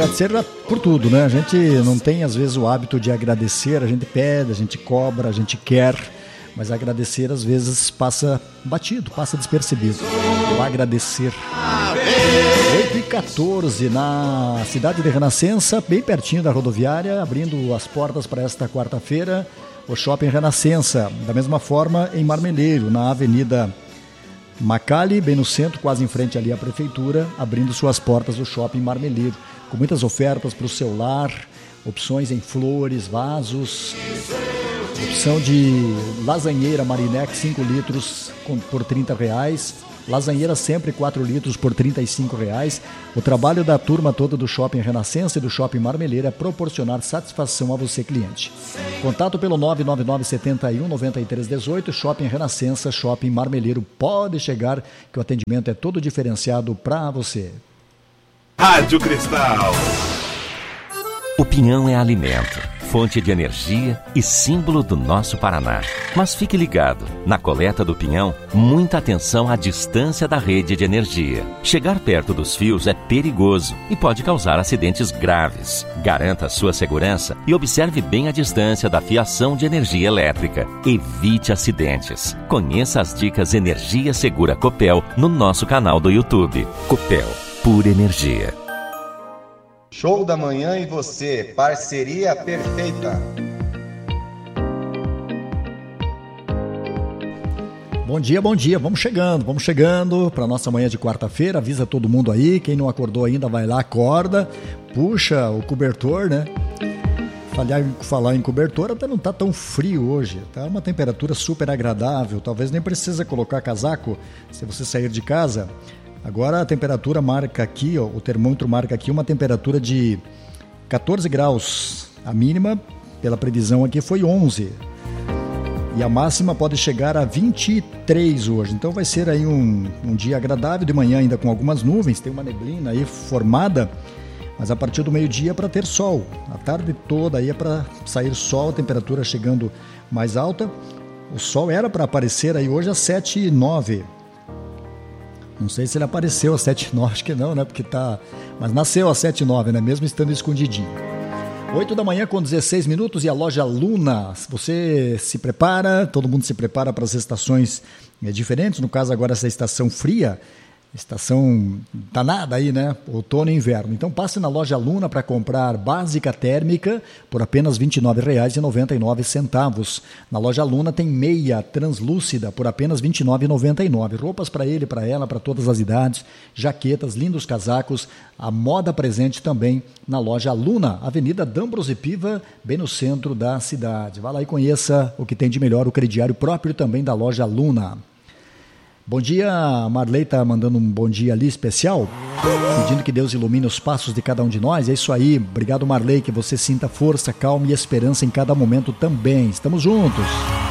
Agradecer por tudo, né? A gente não tem às vezes o hábito de agradecer, a gente pede, a gente cobra, a gente quer, mas agradecer às vezes passa batido, passa despercebido. O agradecer. 8h14 na cidade de Renascença, bem pertinho da rodoviária, abrindo as portas para esta quarta-feira, o Shopping Renascença. Da mesma forma em Marmeleiro, na Avenida Macali, bem no centro, quase em frente ali à prefeitura, abrindo suas portas do Shopping Marmeleiro, com muitas ofertas para o seu lar, opções em flores, vasos, opção de lasanheira Marinex 5 litros por R$30, lasanheira sempre 4 litros por R$35. O trabalho da turma toda do Shopping Renascença e do Shopping Marmeleiro é proporcionar satisfação a você, cliente. Contato pelo 999-71-9318, Shopping Renascença, Shopping Marmeleiro. Pode chegar que o atendimento é todo diferenciado para você. Rádio Cristal. O pinhão é alimento, fonte de energia e símbolo do nosso Paraná. Mas fique ligado, na coleta do pinhão, muita atenção à distância da rede de energia. Chegar perto dos fios é perigoso e pode causar acidentes graves. Garanta a sua segurança e observe bem a distância da fiação de energia elétrica. Evite acidentes. Conheça as dicas Energia Segura Copel no nosso canal do YouTube. Copel, pura energia. Show da Manhã e você, parceria perfeita. Bom dia, vamos chegando para a nossa manhã de quarta-feira, avisa todo mundo aí, quem não acordou ainda vai lá, acorda, puxa o cobertor, né? Falar em cobertor, até não tá tão frio hoje, tá uma temperatura super agradável, talvez nem precisa colocar casaco se você sair de casa. Agora a temperatura marca aqui, ó, o termômetro marca aqui uma temperatura de 14 graus. A mínima, pela previsão aqui, foi 11. E a máxima pode chegar a 23 hoje. Então vai ser aí um dia agradável, de manhã ainda com algumas nuvens, tem uma neblina aí formada, mas a partir do meio-dia é para ter sol. A tarde toda aí é para sair sol, a temperatura chegando mais alta. O sol era para aparecer aí hoje às 7h09. Não sei se ele apareceu às 7h09, acho que não, né? Porque tá. Mas nasceu às 7h09, né? Mesmo estando escondidinho. 8 da manhã com 16 minutos e a loja Luna. Você se prepara, todo mundo se prepara para as estações diferentes. No caso, agora essa estação fria, estação danada aí, né? Outono e inverno. Então passe na loja Luna para comprar básica térmica por apenas R$ 29,99. Na loja Luna tem meia translúcida por apenas R$ 29,99. Roupas para ele, para ela, para todas as idades, jaquetas, lindos casacos, a moda presente também na loja Luna, Avenida D'Ambrosio Piva, bem no centro da cidade. Vá lá e conheça o que tem de melhor, o crediário próprio também da loja Luna. Bom dia, a Marley está mandando um bom dia ali especial, pedindo que Deus ilumine os passos de cada um de nós. É isso aí, obrigado Marley, que você sinta força, calma e esperança em cada momento também. Estamos juntos.